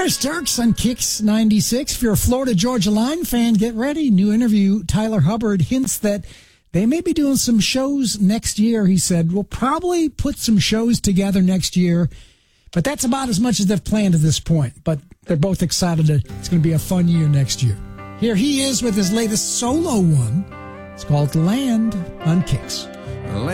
Chris Turks on Kicks 96. If you're a Florida Georgia Line fan, get ready. New interview. Tyler Hubbard hints that they may be doing some shows next year. He said, we'll probably put some shows together next year, but that's about as much as they've planned at this point. But they're both excited that it's going to be a fun year next year. Here he is with his latest solo one. It's called Land on Kicks.